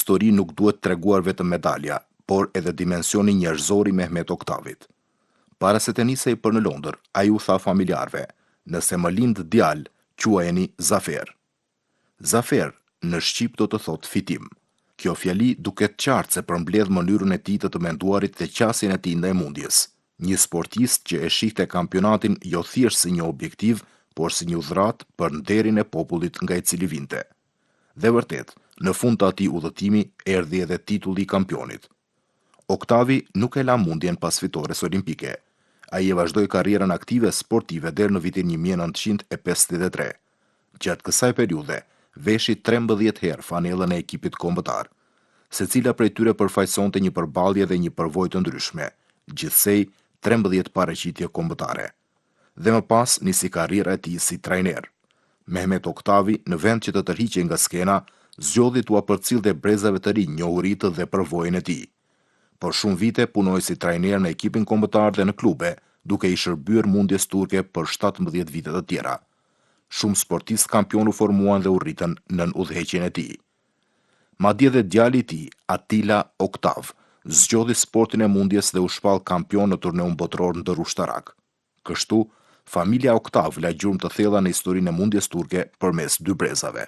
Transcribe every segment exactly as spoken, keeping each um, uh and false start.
histori nuk duhet treguar vetëm medalja, por edhe dimensioni njerëzor i Mehmet Oktavit. Para se të nisej për në Londër, ai u tha familjarëve: "Nëse më lind djalë, quajeni Zafer." Zafer në shqip do të thotë fitim. Kjo fjali duket qartë se përmbledh mënyrën e tij të të menduarit dhe qasjen e tij ndaj mundjes. Një sportist që e shihte kampionatin jo thjesht si një objektiv, por si një udhërat për nderin e popullit nga i cili vinte. Dhe vërtet, në fund të atij udhëtimi erdhi edhe titulli i kampionit. Oktavi nuk e la mundjen pas fitores olimpike. Ai e vazhdoi karrierën aktive sportive deri në vitin një mijë e nëntëqind e pesëdhjetë e tre. Gjatë kësaj periudhe, veshi trembëdhjetë herë fanellën e ekipit kombëtar. Secila prej tyre përfaqësonte një përballje dhe një përvojë të ndryshme, gjithsej trembëdhjetë paraqitje kombëtare. Dhe më pas nisi karriera e tij si trajner. Mehmet Oktavi, në vend që të tërhiqej nga skena, zgjodhi t'u apërcillte brezave të rinj njohuritë dhe përvojën e tij. Por shumë vite punoi si trajner në ekipin kombëtar dhe në klube, duke i shërbyer mundjes turke për shtatëmbëdhjetë vite të tjera. Shumë sportistë kampion u formuan dhe u rritën nën udhëheqjen e tij. Madje dhe djali i tij, Atila Oktav, zgjodhi sportin e mundjes dhe u shpall kampion në turneun botror ndërushtarak. Kështu, familja Oktav la gjurmë të thella në historinë e mundjes turke përmes dy brezave.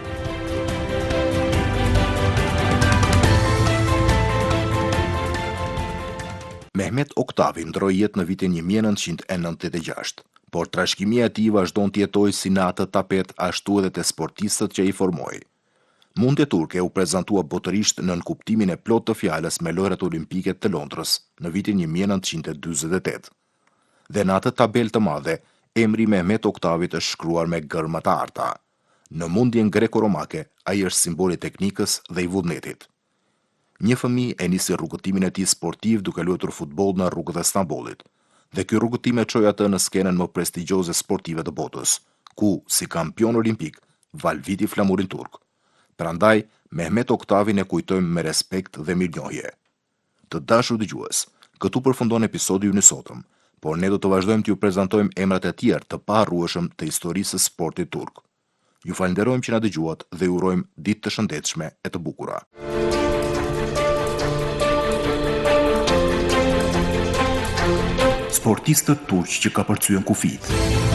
Mehmet Oktavi ndroi jetë në vitin një mijë e nëntëqind e nëntëdhjetë e gjashtë, por trashëgimia e tij vazhdon të jetojë si në atë tapet ashtu edhe te sportistët që i formoi. Mundja turke u prezantua botërisht nën kuptimin e plot të fjalës me lojrat olimpike të Londrës në vitin një mijë e nëntëqind e dyzet e tetë. Dhe në atë tabel të madhe, emri Mehmet Oktavit është shkruar me gërma të arta. Në mundjen greko-romake, ai është simboli i teknikës dhe i vullnetit. Një fëmijë e nisi rrugëtimin e tij sportiv duke luajtur futboll në rrugët e Stambollit, dhe ky rrugëtim e çoi atë në skenën më prestigjioze sportive të botës, ku, si kampion olimpik, valviti flamurin turk. Prandaj, Mehmet Oktavin e kujtojmë me respekt dhe mirënjohje. Të dashur dëgjues, këtu përfundon episodi ynë i sotëm, por ne do të vazhdojmë t'ju prezantojmë emrat e tjerë të paharrueshëm të historisë së sportit turk. Ju falenderojmë që na dëgjuat dhe ju urojmë ditë të shëndetshme e të bukura. Sportistët turq që ka përcyen kufit.